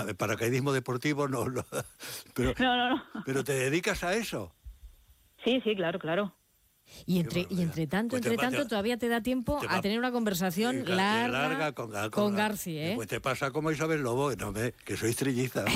el paracaidismo deportivo no, pero, No. pero te dedicas a eso. Sí, claro. Qué Y barbaridad. entre tanto, Pues todavía te da tiempo a tener una conversación larga con Garci, ¿eh? Pues te pasa como Isabel Lobo, que sois trillizas.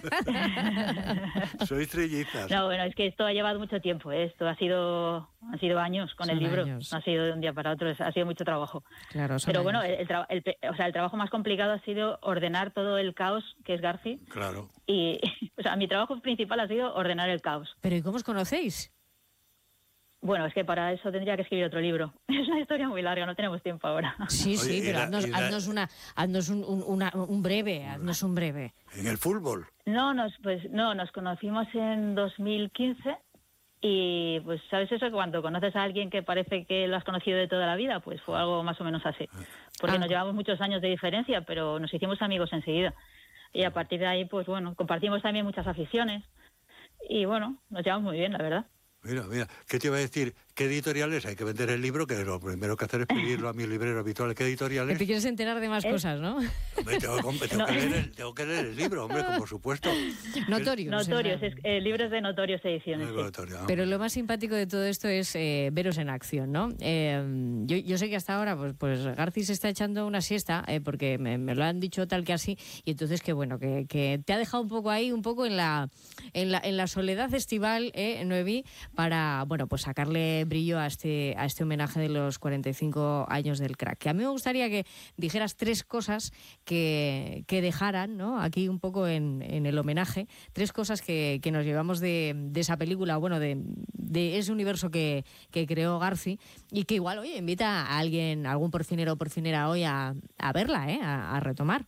Sois trillizas. No, bueno, es que esto ha llevado mucho tiempo, ¿eh? Esto han sido años con el libro. Años. No ha sido de un día para otro, ha sido mucho trabajo. Claro, son Pero bueno, años. el trabajo más complicado ha sido ordenar todo el caos que es Garci. Claro. Y, o sea, mi trabajo principal ha sido ordenar el caos. Pero ¿y cómo os conocéis? Bueno, es que para eso tendría que escribir otro libro. Es una historia muy larga, no tenemos tiempo ahora. Sí, Oye, y pero la- haznos un breve, haznos un breve. En el fútbol. Nos conocimos en 2015 y pues sabes eso, que cuando conoces a alguien que parece que lo has conocido de toda la vida, pues fue algo más o menos así. Porque nos llevamos muchos años de diferencia, pero nos hicimos amigos enseguida. Y a partir de ahí, pues bueno, compartimos también muchas aficiones y bueno, nos llevamos muy bien, la verdad. Mira, ¿qué te iba a decir? ¿Qué editoriales? Hay que vender el libro, que lo primero que hacer es pedirlo a mi librero habitual. ¿Qué Que editoriales? te quieres enterar de más cosas, ¿no? Hombre, tengo que leer el libro, hombre, por supuesto. Notorios. Notorios, libros de Notorios Ediciones. Sí. Pero lo más simpático de todo esto es veros en acción, ¿no? Yo sé que hasta ahora pues Garci se está echando una siesta, porque me lo han dicho tal que así, y entonces que bueno, que te ha dejado un poco ahí, un poco en la soledad estival, Noemí, para, bueno, pues sacarle brillo a este homenaje de los 45 años del crack. Que a mí me gustaría que dijeras 3 cosas que dejaran, ¿no? Aquí un poco en el homenaje, 3 cosas que nos llevamos de esa película, bueno, de ese universo que creó Garci, y que igual, oye, invita a alguien, a algún porcinero o porcinera hoy a verla, a retomar.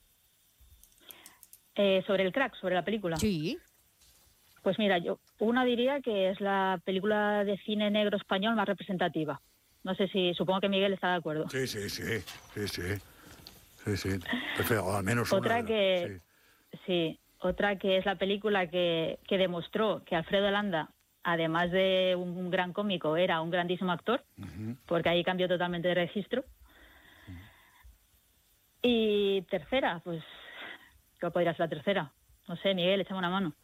Sobre el crack, sobre la película. Sí. Pues mira, una diría que es la película de cine negro español más representativa. No sé supongo que Miguel está de acuerdo. Sí. Perfecto, al menos Otra una. que otra que es la película que demostró que Alfredo Landa, además de un gran cómico, era un grandísimo actor, porque ahí cambió totalmente de registro. Y tercera, pues, ¿qué podría ser la tercera? No sé, Miguel, échame una mano.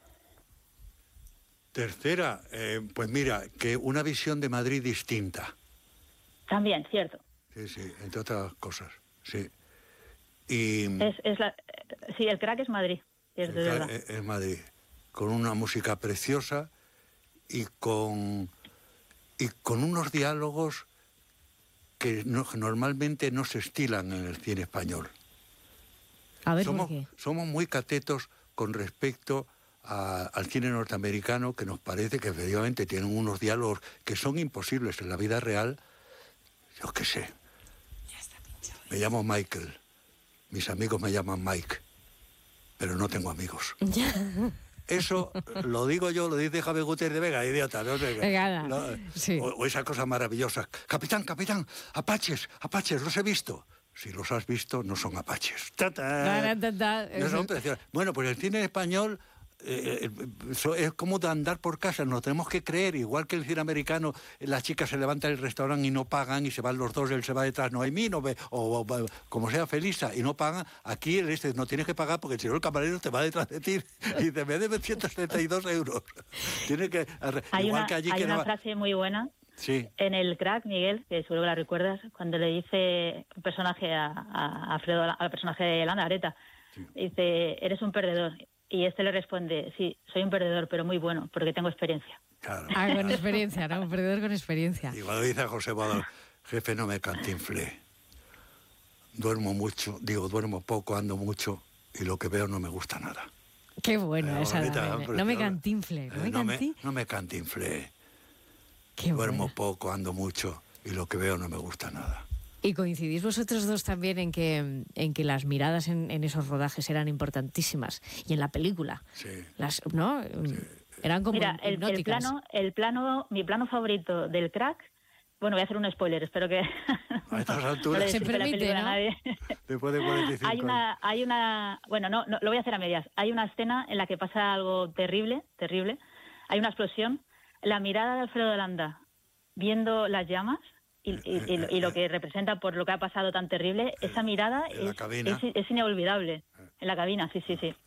Tercera, pues mira, que una visión de Madrid distinta. También, cierto. Sí, entre otras cosas, sí. Y sí, el crack es Madrid, es de verdad. es Madrid, con una música preciosa y con unos diálogos que normalmente no se estilan en el cine español. A ver, ¿por qué? Somos muy catetos con respecto al cine norteamericano, que nos parece que efectivamente tienen unos diálogos que son imposibles en la vida real. Yo qué sé. Me llamo Michael. Mis amigos me llaman Mike. Pero no tengo amigos. Eso lo digo yo, lo dice Javier Gutiérrez de Vega, idiota. ¿No? Sí. O esa cosa maravillosa. Capitán, apaches, los he visto. Si los has visto, no son apaches. No son preciosos. Bueno, pues el cine español es como de andar por casa, nos tenemos que creer, igual que el cine americano, la chica se levanta del restaurante y no pagan, y se van los dos, él se va detrás, Noemí, o como sea Felisa, y no pagan. Aquí el no tienes que pagar porque si no el camarero te va detrás de ti y dice, me debe 172 euros. Tiene que, hay una frase muy buena. Sí. En el crack, Miguel, que seguro que la recuerdas, cuando le dice un personaje a Alfredo, al personaje de Landa, Areta, sí. Dice, eres un perdedor. Y este le responde, sí, soy un perdedor, pero muy bueno, porque tengo experiencia. Claro. Con experiencia, ¿no? Un perdedor con experiencia. Y cuando dice a José Badal, jefe, no me cantinflé. Duermo poco, ando mucho, y lo que veo no me gusta nada. Qué bueno esa. No me cantinflé. No me cantinflé. Qué Duermo buena. poco, ando mucho, y lo que veo no me gusta nada. ¿Y coincidís vosotros dos también en que las miradas en esos rodajes eran importantísimas? Y en la película. Sí. ¿No? Sí. Eran como hipnóticas. Mi plano favorito del crack, bueno, voy a hacer un spoiler, espero que... A estas alturas se permite, ¿no? Nadie. Después de 45 bueno, no, lo voy a hacer a medias. Hay una escena en la que pasa algo terrible. Hay una explosión. La mirada de Alfredo Landa viendo las llamas y lo que representa por lo que ha pasado tan terrible, esa mirada es inolvidable. En la cabina, sí.